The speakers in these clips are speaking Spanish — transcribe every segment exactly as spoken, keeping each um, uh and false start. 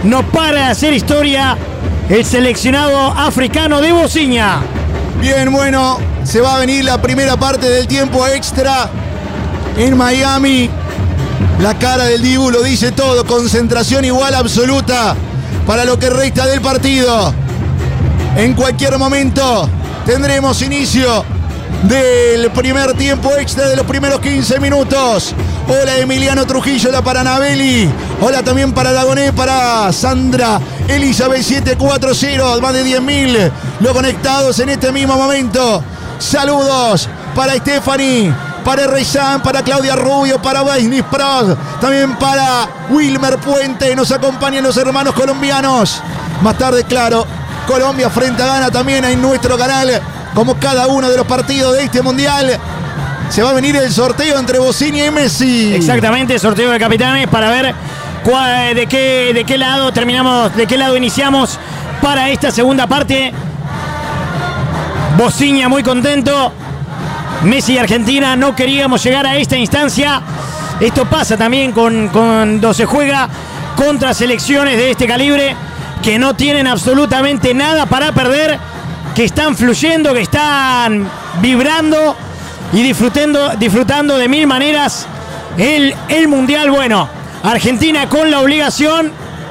no para de hacer historia el seleccionado africano de Bociña. Bien, bueno, se va a venir la primera parte del tiempo extra en Miami. La cara del Dibu lo dice todo, concentración igual absoluta para lo que resta del partido. En cualquier momento tendremos inicio del primer tiempo extra de los primeros quince minutos. Hola Emiliano Trujillo, hola para Nabeli, hola también para Dagoné, para Sandra Elizabeth siete cuatro cero, más de diez mil los conectados en este mismo momento. Saludos para Stephanie, para Rezán, para Claudia Rubio, para Weisnis Prod, también para Wilmer Puente. Nos acompañan los hermanos colombianos. Más tarde, claro, Colombia frente a Ghana también en nuestro canal, como cada uno de los partidos de este mundial. Se va a venir el sorteo entre Bociña y Messi. Exactamente, sorteo de capitanes para ver cuál, de qué, de qué lado terminamos, de qué lado iniciamos para esta segunda parte. Bociña muy contento. Messi y Argentina no queríamos llegar a esta instancia. Esto pasa también con, cuando se juega contra selecciones de este calibre que no tienen absolutamente nada para perder, que están fluyendo, que están vibrando y disfrutando, disfrutando de mil maneras el, el Mundial. Bueno, Argentina con la obligación,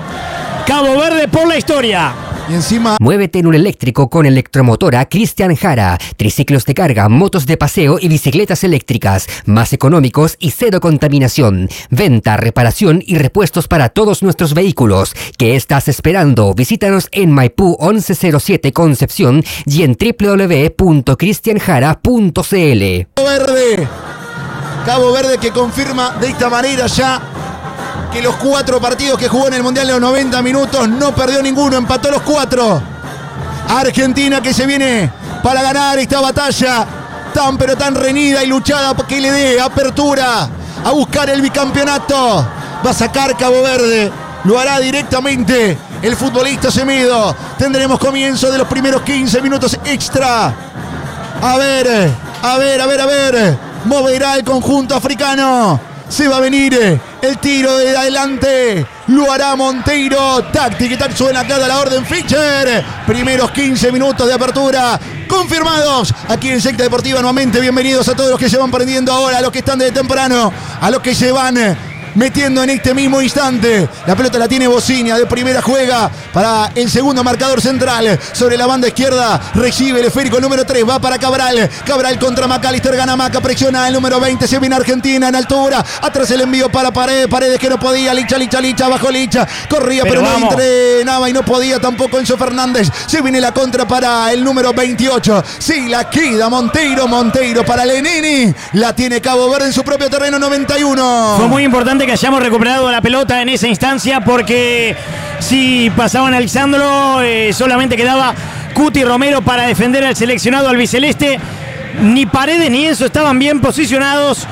Cabo Verde por la historia. Y encima... Muévete en un eléctrico con Electromotora Cristian Jara. Triciclos de carga, motos de paseo y bicicletas eléctricas. Más económicos y cero contaminación. Venta, reparación y repuestos para todos nuestros vehículos. ¿Qué estás esperando? Visítanos en Maipú once cero siete Concepción y en doble u doble u doble u punto cristian jara punto c l. Cabo Verde. Cabo Verde que confirma de esta manera ya que los cuatro partidos que jugó en el Mundial de los noventa minutos no perdió ninguno, empató los cuatro. Argentina que se viene para ganar esta batalla tan pero tan reñida y luchada que le dé apertura a buscar el bicampeonato. Va a sacar Cabo Verde, lo hará directamente el futbolista Semedo. Tendremos comienzo de los primeros quince minutos extra. A ver, a ver, a ver, a ver. Moverá el conjunto africano. Se va a venir el tiro de adelante. Lo hará Monteiro. Táctica y tac suena acá de la orden Fischer. Primeros quince minutos de apertura confirmados aquí en Secta Deportiva. Nuevamente bienvenidos a todos los que se van prendiendo ahora, a los que están desde temprano, a los que se van metiendo en este mismo instante. La pelota la tiene Bociña, de primera juega para el segundo marcador central. Sobre la banda izquierda recibe el esférico el número tres, va para Cabral. Cabral contra McAllister, gana Maca, presiona el número veinte, se viene Argentina en altura. Atrás el envío para Paredes, Paredes que no podía, Licha, Licha, Licha, bajo Licha. Corría pero, pero no entrenaba y no podía tampoco Enzo Fernández. Se viene la contra para el número veintiocho. Sí, la queda Monteiro, Monteiro para Lenini. La tiene Cabo Verde en su propio terreno, noventa y uno. Fue muy importante que hayamos recuperado la pelota en esa instancia, porque si pasaba analizándolo, eh, solamente quedaba Cuti Romero para defender al seleccionado albiceleste. Ni Paredes ni Enzo estaban bien posicionados.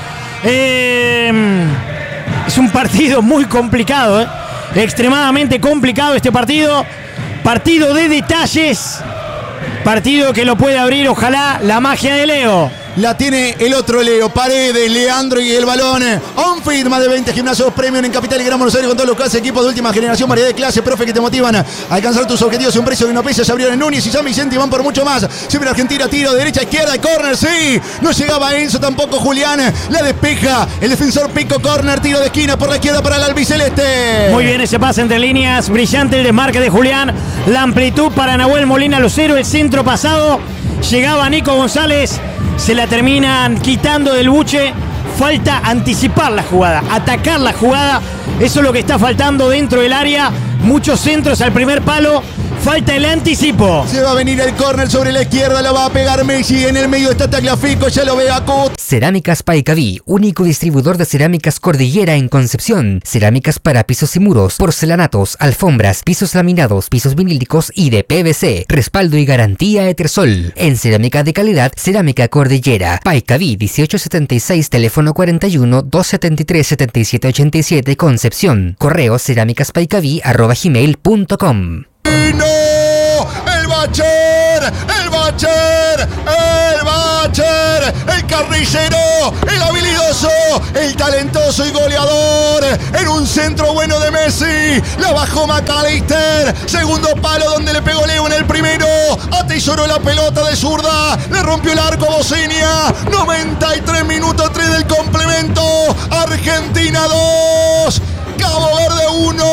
Eh, es un partido muy complicado, eh. extremadamente complicado este partido. Partido de detalles. Partido que lo puede abrir, ojalá, la magia de Leo. La tiene el otro Leo, Paredes, Leandro y el balón. On-Fit, más de veinte gimnasios premium en Capital y Gran Buenos Aires con todos los clases, equipos de última generación, variedad de clases, profe que te motivan a alcanzar tus objetivos y un precio de no pesa. Se abrieron en Núñez y San Vicente y van por mucho más. Siempre Argentina, tiro, derecha, izquierda, córner, sí. No llegaba Enzo, tampoco Julián. La despeja el defensor Pico, córner, tiro de esquina por la izquierda para el albiceleste. Muy bien ese pase entre líneas, brillante el desmarque de Julián. La amplitud para Nahuel Molina Lucero, el centro pasado. Llegaba Nico González. Se la terminan quitando del buche. Falta anticipar la jugada, atacar la jugada. Eso es lo que está faltando dentro del área. Muchos centros al primer palo. Falta el anticipo. Se va a venir el córner sobre la izquierda. La va a pegar Messi. En el medio está Tagliafico. Ya lo ve a Cut. Cerámicas Paicaví, único distribuidor de cerámicas Cordillera en Concepción. Cerámicas para pisos y muros, porcelanatos, alfombras, pisos laminados, pisos vinílicos y de P V C. Respaldo y garantía Etersol. En cerámica de calidad, Cerámica Cordillera. Paicaví dieciocho setenta y seis, teléfono cuarenta y uno, doscientos setenta y tres, setenta y siete ochenta y siete, Concepción. Correo cerámicaspaicaví arroba gmail punto com. ¡No! ¡El Bacher! ¡El Bacher! ¡El Bacher! Bacher, el carnicero, el habilidoso, el talentoso y goleador. En un centro bueno de Messi, la bajó McAllister. Segundo palo donde le pegó Leo en el primero. Atesoró la pelota de zurda, le rompió el arco a Bocinia. noventa y tres minutos, tres del complemento. Argentina dos, Cabo Verde uno.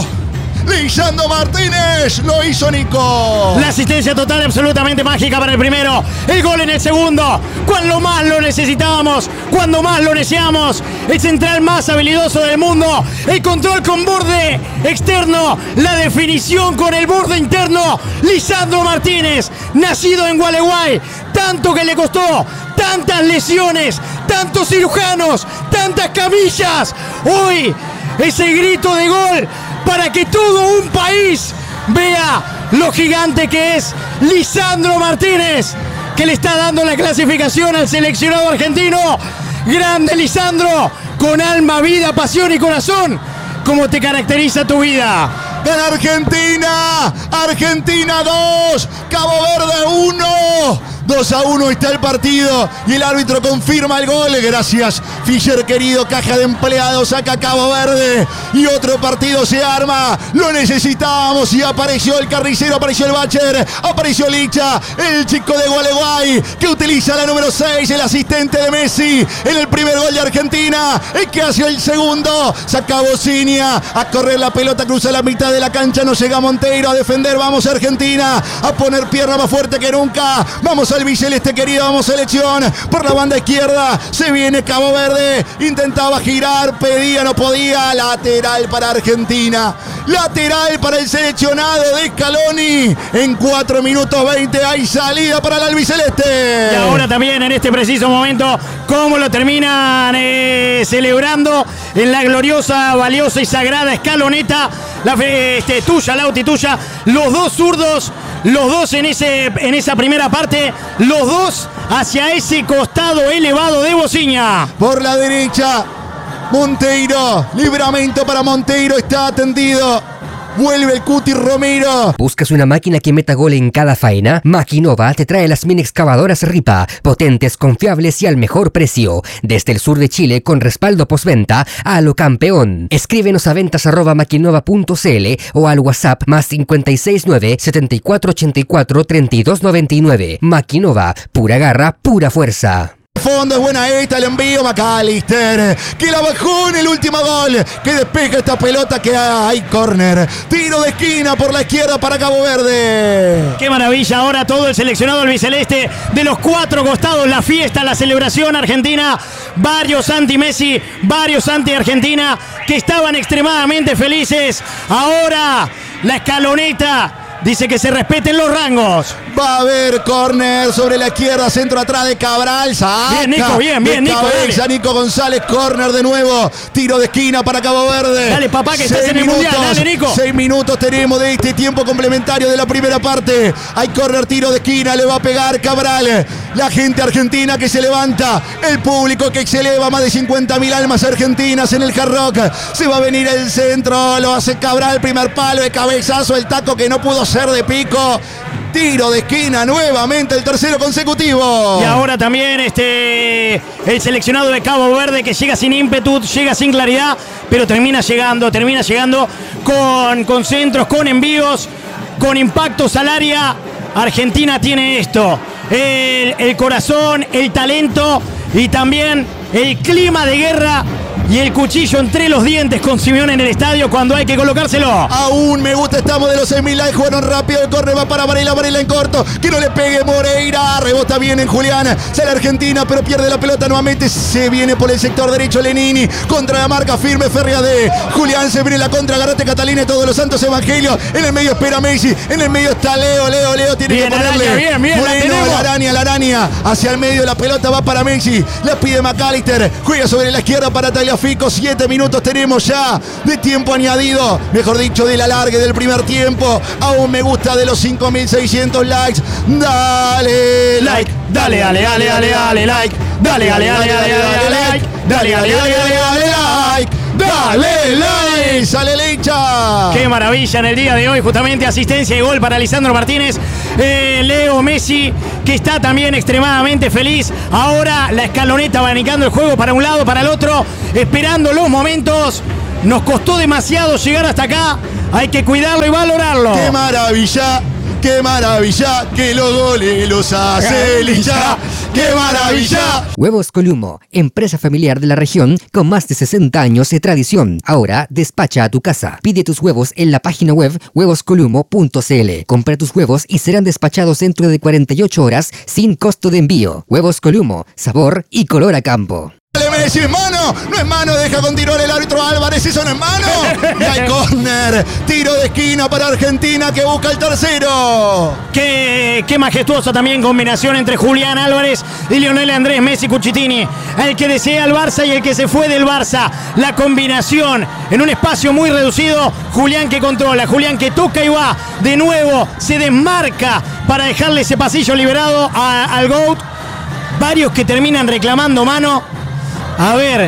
Lisandro Martínez lo hizo Nico. La asistencia total absolutamente mágica para el primero. El gol en el segundo. Cuando más lo necesitábamos, cuando más lo deseamos. El central más habilidoso del mundo. El control con borde externo. La definición con el borde interno. Lisandro Martínez, nacido en Gualeguay. Tanto que le costó. Tantas lesiones. Tantos cirujanos. Tantas camillas. Hoy ese grito de gol para que todo un país vea lo gigante que es Lisandro Martínez, que le está dando la clasificación al seleccionado argentino. Grande Lisandro, con alma, vida, pasión y corazón, como te caracteriza tu vida. Gana Argentina, Argentina dos, Cabo Verde uno. dos a uno está el partido y el árbitro confirma el gol. Gracias, Fischer querido, caja de empleados, saca Cabo Verde y otro partido se arma. Lo necesitábamos y apareció el carnicero, apareció el Bacher, apareció Licha, el chico de Gualeguay que utiliza la número seis, el asistente de Messi en el primer gol de Argentina. El que hace el segundo, saca Bocinia a correr la pelota, cruza la mitad de la cancha, no llega Monteiro a defender. Vamos Argentina a poner pierna más fuerte que nunca. Vamos al biceleste querido, vamos selección. Por la banda izquierda se viene Cabo Verde, intentaba girar, pedía, no podía. Lateral para Argentina, lateral para el seleccionado de Scaloni. En cuatro minutos veinte hay salida para el albiceleste. Y ahora también en este preciso momento, cómo lo terminan eh, celebrando en la gloriosa, valiosa y sagrada escaloneta. La fe, este, tuya, Lauti, tuya. Los dos zurdos, los dos en, ese, en esa primera parte, los dos hacia ese costado elevado de Bocinia. Por la derecha, Monteiro, libramento para Monteiro, está atendido. Vuelve el Cuti Romero. ¿Buscas una máquina que meta gol en cada faena? Maquinova te trae las mini excavadoras Ripa, potentes, confiables y al mejor precio. Desde el sur de Chile con respaldo postventa a lo campeón. Escríbenos a ventas arroba maquinova punto cl o al WhatsApp más cinco seis nueve, siete cuatro ocho cuatro, tres dos nueve nueve. Maquinova, pura garra, pura fuerza. Fondo es buena esta, el envío McAllister, que la bajó en el último gol, que despeja esta pelota, que hay córner, tiro de esquina por la izquierda para Cabo Verde. Qué maravilla, ahora todo el seleccionado albiceleste de los cuatro costados, la fiesta, la celebración argentina, varios anti-Messi, varios anti-Argentina, que estaban extremadamente felices. Ahora la escaloneta dice que se respeten los rangos. Va a haber córner sobre la izquierda, centro atrás de Cabral. Saca bien, Nico, bien, bien, Nico. Cabeza, Nico González, córner de nuevo. Tiro de esquina para Cabo Verde. Dale, papá, que estás en el mundial. Dale, Nico. Seis minutos tenemos de este tiempo complementario de la primera parte. Hay córner, tiro de esquina, le va a pegar Cabral. La gente argentina que se levanta. El público que se eleva, más de cincuenta mil almas argentinas en el Hard Rock. Se va a venir el centro, lo hace Cabral, primer palo de cabezazo, el taco que no pudo ser de pico. Tiro de esquina nuevamente, el tercero consecutivo. Y ahora también este el seleccionado de Cabo Verde, que llega sin ímpetu, llega sin claridad, pero termina llegando, termina llegando con, con centros, con envíos, con impactos al área. Argentina tiene esto, el, el corazón, el talento y también el clima de guerra y el cuchillo entre los dientes con Simeone en el estadio cuando hay que colocárselo. Aún me gusta, estamos de los seis mil likes, jugaron rápido, el corre va para Varela, Varela en corto, que no le pegue Moreira, rebota bien en Julián, sale Argentina pero pierde la pelota nuevamente, se viene por el sector derecho Lenini, contra la marca firme férrea de Julián, se viene la contra, Garate Catalina y todos los santos evangelios, en el medio espera Messi, en el medio está Leo, Leo, Leo tiene bien, que ponerle, araña, bien, bien, bueno, la, la araña, la araña, hacia el medio la pelota va para Messi, la pide McAllister, juega sobre la izquierda para Tagliafico, siete minutos tenemos ya de tiempo añadido, mejor dicho del alargue del primer tiempo, aún me gusta de los cinco mil seiscientos likes, dale like, dale, dale, dale, dale, dale, like, dale, dale, dale, dale, dale, like, dale, dale, dale, dale, like. Dale like, sale el hincha. Qué maravilla en el día de hoy, justamente asistencia y gol para Lisandro Martínez. Eh, Leo Messi, que está también extremadamente feliz. Ahora la escaloneta abanicando el juego para un lado, para el otro, esperando los momentos. Nos costó demasiado llegar hasta acá. Hay que cuidarlo y valorarlo. ¡Qué maravilla! ¡Qué maravilla! ¡Que los goles los hace el hincha! ¡Qué maravilla! Huevos Columo, empresa familiar de la región con más de sesenta años de tradición. Ahora despacha a tu casa. Pide tus huevos en la página web huevos columo punto c l. Compra tus huevos y serán despachados dentro de cuarenta y ocho horas sin costo de envío. Huevos Columo, sabor y color a campo. Messi, es mano, no es mano, deja continuar el árbitro Álvarez, eso no es mano. Y hay córner, tiro de esquina para Argentina que busca el tercero. Qué, qué majestuosa también combinación entre Julián Álvarez y Lionel Andrés Messi Cuchitini. El que desea el Barça y el que se fue del Barça. La combinación en un espacio muy reducido. Julián que controla, Julián que toca y va. De nuevo se desmarca para dejarle ese pasillo liberado a, al GOAT. Varios que terminan reclamando mano. A ver,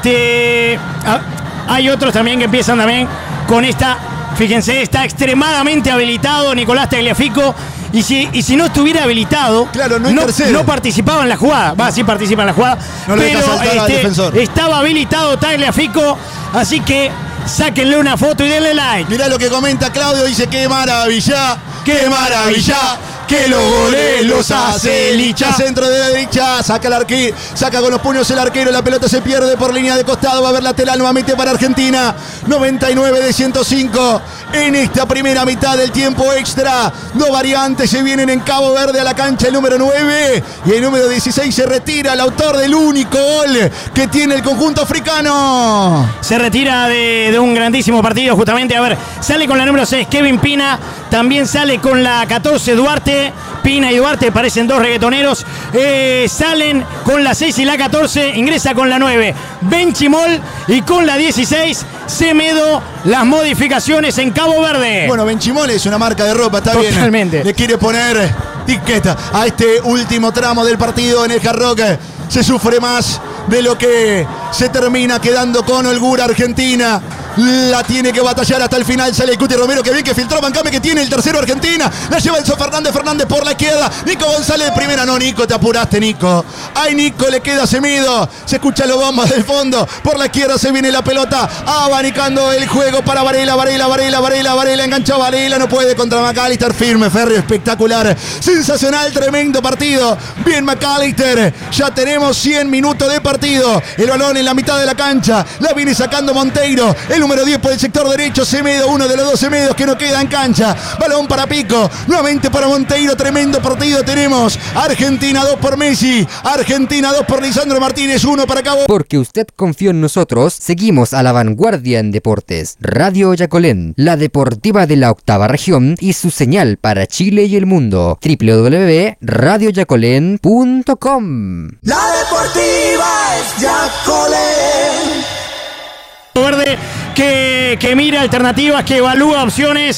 este a, hay otros también que empiezan también con esta. Fíjense, está extremadamente habilitado Nicolás Tagliafico. Y si, y si no estuviera habilitado, claro, no, no, no participaba en la jugada. Va, sí participa en la jugada. No pero este, estaba habilitado Tagliafico. Así que sáquenle una foto y denle like. Mirá lo que comenta Claudio, dice qué maravilla, qué maravilla. Que los goles los hace el hincha. Centro de la derecha, saca el arquero, saca con los puños el arquero, la pelota se pierde por línea de costado, va a haber lateral nuevamente para Argentina. noventa y nueve de ciento cinco en esta primera mitad del tiempo extra. Dos variantes se vienen en Cabo Verde a la cancha, el número nueve y el número dieciséis se retira, el autor del único gol que tiene el conjunto africano. Se retira de, de un grandísimo partido justamente. A ver, sale con la número seis Kevin Pina, también sale con la catorce Duarte. Pina y Duarte parecen dos reggaetoneros. Eh, salen con la seis y la catorce. Ingresa con la nueve Benchimol y con la dieciséis Semedo. Las modificaciones en Cabo Verde. Bueno, Benchimol es una marca de ropa, está Totalmente. bien. Totalmente. Le quiere poner etiqueta a este último tramo del partido en el Hard Rock. Se sufre más de lo que se termina quedando con holgura Argentina. La tiene que batallar hasta el final. Sale el Cuti Romero, que bien que filtró Bancame, que tiene el tercero Argentina. La lleva Enzo Fernández, Fernández por la izquierda. Nico González de primera. No, Nico, te apuraste, Nico. Ay, Nico, le queda Semedo. Se escucha los bombas del fondo. Por la izquierda se viene la pelota. Abanicando el juego para Varela, Varela, Varela, Varela, Varela. Enganchó Varela, no puede contra McAllister. Firme, férreo, espectacular. Sensacional, tremendo partido. Bien McAllister. Ya tenemos cien minutos de partido. El balón en la mitad de la cancha. La viene sacando Monteiro. El número diez por el sector derecho, Semedo, uno de los dos Semedos que no queda en cancha. Balón para Pico, nuevamente para Monteiro. Tremendo partido tenemos. Argentina dos por Messi, Argentina dos por Lisandro Martínez, uno para Cabo. Porque usted confió en nosotros, seguimos a la vanguardia en deportes. Radio Yacolén, la deportiva de la octava región y su señal para Chile y el mundo. doble u doble u doble u punto radio yacolén punto com. La deportiva es Yacolén. Verde que, que mira alternativas, que evalúa opciones,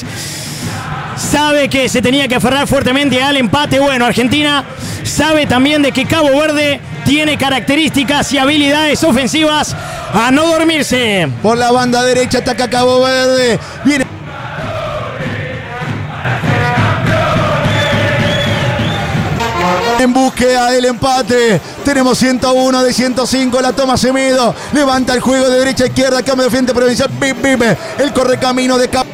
sabe que se tenía que aferrar fuertemente al empate. Bueno, Argentina sabe también de que Cabo Verde tiene características y habilidades ofensivas a no dormirse. Por la banda derecha ataca Cabo Verde, viene en búsqueda del empate. Tenemos ciento uno de ciento cinco. La toma Semedo. Levanta el juego de derecha a izquierda. Cambio de frente provincial. Bip, bip. El correcamino de Cabo.